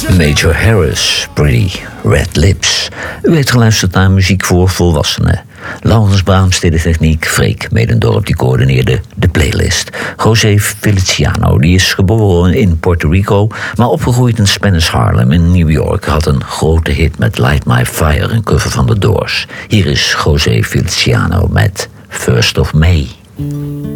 Major Harris, Pretty Red Lips. U heeft geluisterd naar muziek voor volwassenen. Laurens Braams deed de techniek, Freek Medendorp die coördineerde de playlist. José Feliciano, die is geboren in Puerto Rico, maar opgegroeid in Spanish Harlem in New York, had een grote hit met Light My Fire, een cover van The Doors. Hier is José Feliciano met First of May.